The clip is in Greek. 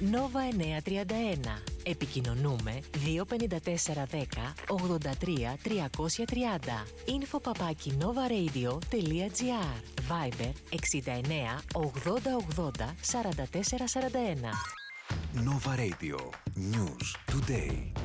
Nova 931. Επικοινωνούμε 25410 83 330. info@novaradio.gr. Viber 69 80 80 44 41. Nova Radio. News today.